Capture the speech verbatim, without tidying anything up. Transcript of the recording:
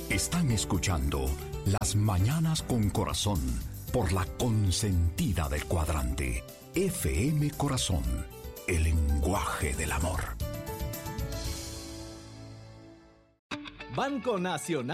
Están escuchando Las Mañanas con Corazón por la consentida del cuadrante. F M Corazón, el lenguaje del amor. Banco Nacional